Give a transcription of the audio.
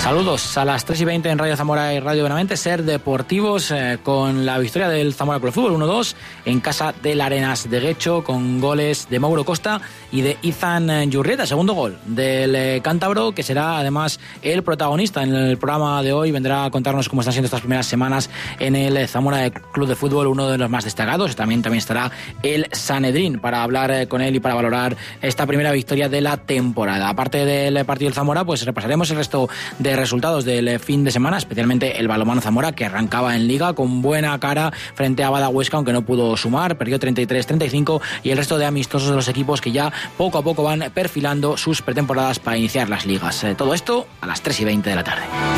Saludos a las 3:20 en Radio Zamora y Radio Benavente, Ser Deportivos, con la victoria del Zamora Club de Fútbol 1-2 en casa del Arenas de Guecho, con goles de Mauro Costa y de Izan Yurrieta. Segundo gol del cántabro, que será además el protagonista en el programa de hoy. Vendrá a contarnos cómo están siendo estas primeras semanas en el Zamora Club de Fútbol, uno de los más destacados. También estará el Sanedrín para hablar con él y para valorar esta primera victoria de la temporada. Aparte del partido del Zamora, pues repasaremos el resto de resultados del fin de semana, especialmente el balonmano Zamora, que arrancaba en Liga con buena cara frente a Bada Huesca, aunque no pudo sumar, perdió 33-35, y el resto de amistosos de los equipos que ya poco a poco van perfilando sus pretemporadas para iniciar las ligas. Todo esto a las 3:20 de la tarde.